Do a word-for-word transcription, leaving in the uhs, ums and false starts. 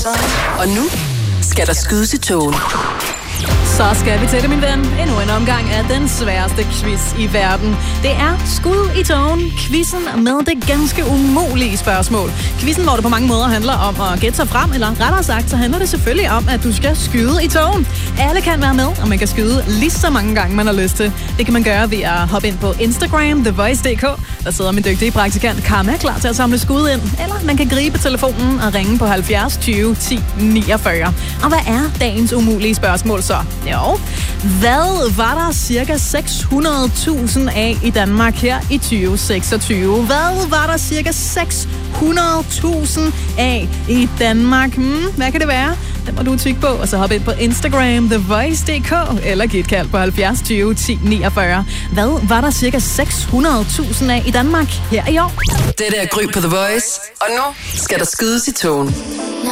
Og nu skal der skydes i togen. Så skal vi til det, min ven. Endnu en omgang af den sværeste quiz i verden. Det er Skud i togen. Quizzen med det ganske umulige spørgsmål. Quizzen, hvor det på mange måder handler om at gætte sig frem, eller rettere sagt, så handler det selvfølgelig om, at du skal skyde i togen. Alle kan være med, og man kan skyde lige så mange gange, man har lyst til. Det kan man gøre ved at hoppe ind på Instagram, The Voice punktum d k. Der sidder min dygtige praktikant Karma klar til at samle skud ind. Eller man kan gribe telefonen og ringe på halvfjerds tyve ti niogfyrre. Og hvad er dagens umulige spørgsmål så? Jo, hvad var der cirka seks hundrede tusind af i Danmark her i tyve seksogtyve? Hvad var der cirka seks hundrede tusind af i Danmark? Hmm, hvad kan det være? Den må du tykke på, og så hoppe ind på Instagram, The Voice punktum d k, eller giv et kald på halvfjerds tyve ti niogfyrre. Hvad var der cirka seks hundrede tusind af i Danmark her i år? Det der Gry på The Voice, og nu skal der skydes i togen.